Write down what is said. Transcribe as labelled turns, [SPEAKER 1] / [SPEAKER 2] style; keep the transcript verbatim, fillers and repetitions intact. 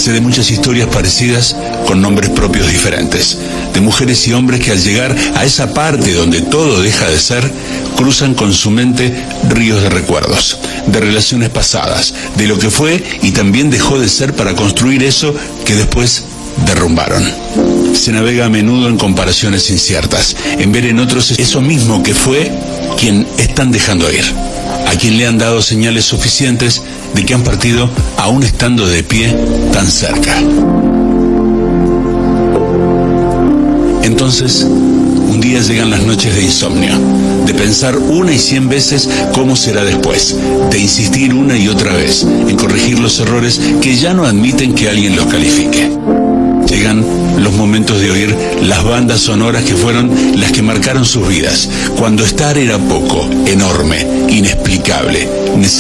[SPEAKER 1] Sé de muchas historias parecidas con nombres propios diferentes, de mujeres y hombres que al llegar a esa parte donde todo deja de ser, cruzan con su mente ríos de recuerdos, de relaciones pasadas, de lo que fue y también dejó de ser para construir eso que después derrumbaron. Se navega a menudo en comparaciones inciertas, en ver en otros eso mismo que fue quien están dejando ir, a quien le han dado señales suficientes de que han partido aún estando de pie tan cerca. Entonces, un día llegan las noches de insomnio, de pensar una y cien veces cómo será después, de insistir una y otra vez en corregir los errores que ya no admiten que alguien los califique. Llegan los momentos de oír las bandas sonoras que fueron las que marcaron sus vidas, cuando estar era poco, enorme, inexplicable,